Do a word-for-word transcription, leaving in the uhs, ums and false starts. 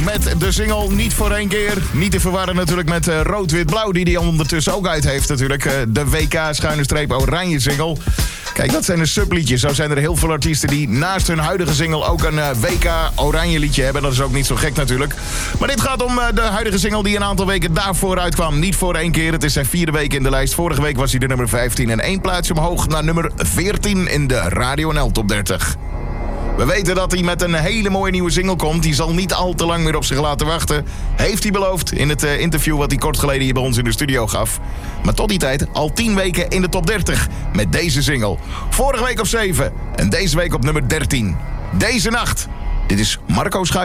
met de single Niet voor één keer. Niet te verwarren natuurlijk met uh, Rood-Wit-Blauw, die die ondertussen ook uit heeft natuurlijk. Uh, de W K-oranje single. Kijk, dat zijn de subliedjes. Zo zijn er heel veel artiesten die naast hun huidige single ook een uh, W K-oranje liedje hebben. Dat is ook niet zo gek natuurlijk. Maar dit gaat om uh, de huidige single die een aantal weken daarvoor uitkwam. Niet voor één keer. Het is zijn vierde week in de lijst. Vorige week was hij de nummer vijftien en één plaatsje omhoog naar nummer veertien in de Radio N L Top dertig. We weten dat hij met een hele mooie nieuwe single komt. Die zal niet al te lang meer op zich laten wachten. Heeft hij beloofd in het uh, interview wat hij kort geleden hier bij ons in de studio gaf. Maar tot die tijd al tien weken in de top dertig met deze single. Vorige week op zeven en deze week op nummer dertien. Deze nacht. Dit is Marco Schuijs.